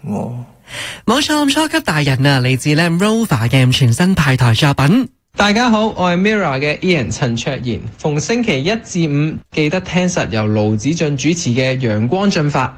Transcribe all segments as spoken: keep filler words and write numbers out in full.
我。 冇錯，初級大人啊，嚟自咧 Rover 嘅全新派台作品。 大家好，我係 Mirror 嘅 Ian 陳卓賢，逢星期一至五記得聽實由盧子俊主持嘅陽光進發。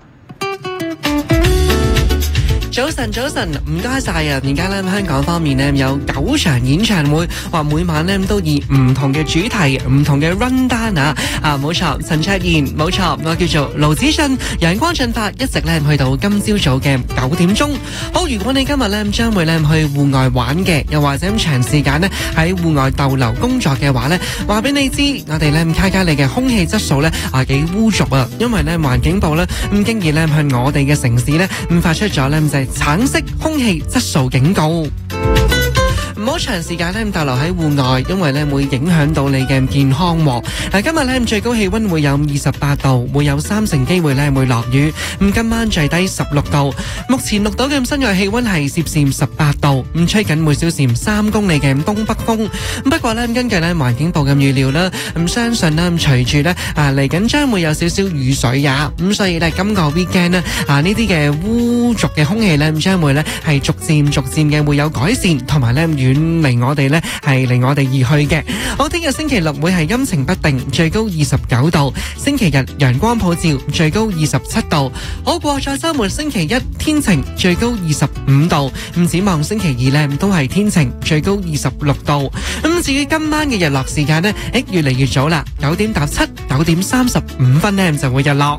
早晨，早晨，唔該晒啊！而家咧香港方面咧有九場演唱會，話每晚咧都以唔同嘅主題、唔同嘅 run down 啊！啊，冇錯，陳卓賢，冇錯，我叫做盧子俊，陽光進發，一直咧去到今朝早嘅九點鐘。好，如果你今日咧將會咧去戶外玩嘅，又或者咁長時間咧喺戶外逗留工作嘅話咧，話俾你知，我哋咧卡加利嘅空氣質素咧啊幾污濁啊！因為咧環境部咧咁經已咧向我哋嘅城市咧咁發出咗咧就係橙色空氣質素警告，唔好長時間咧逗留喺戶外，因為咧會影響到你嘅健康。嗱，今日咧最高氣溫會有二十八度，會有三成機會咧會落雨。咁今晚最低十六度，目前錄到嘅室外氣溫係攝氏十八度，咁吹緊每小時三公里嘅東北風。不過咧根據咧環境部嘅預料啦，咁相信咧隨住咧啊嚟緊將會有少少雨水呀，咁所以咧今個 weekend 咧啊呢啲嘅污濁嘅空氣咧將會咧係逐漸逐漸嘅會有改善，同埋咧遠離我哋咧係離我哋而去嘅。好，聽日星期六會係陰晴不定，最高二十九度；星期日陽光普照，最高二十七度。好，過咗周末星期一天晴，最高二十五度。咁展望星期二咧都係天晴，最高二十六度。咁至於今晚嘅日落時間呢，誒越嚟越早啦，九點搭七，九點三十五分呢就會日落。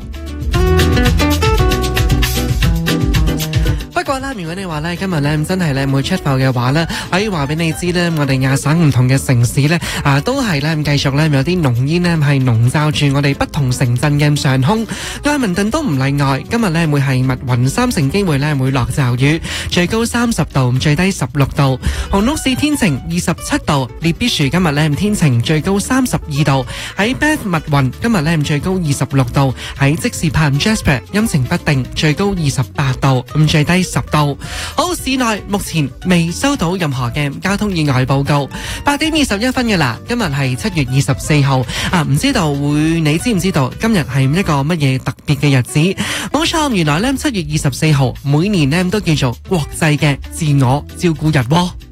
不過啦，如果你話咧今日咧真係咧唔會出埠嘅話咧，可以話俾你知咧，我哋亞省唔同嘅城市咧啊，都係咧繼續咧有啲濃煙咧係籠罩住我哋不同城鎮嘅上空。愛民頓都唔例外，今日咧會係密雲三成機會咧會落驟雨，最高三十度，最低十六度。紅鹿市天晴，二十七度。列必樹今日咧天晴，最高三十二度。喺 Bath 密雲今日咧最高二十六度。喺積士柏 Jasper 陰晴不定，最高二十八度，咁最低十度。好，市內目前未收到任何嘅交通意外報告。八點二十一分嘅啦，今日係七月二十四號啊，唔知道會你知唔知道今日係一個乜嘢特別嘅日子？冇錯，原來咧七月二十四號每年咧都叫做國際嘅自我照顧日喎。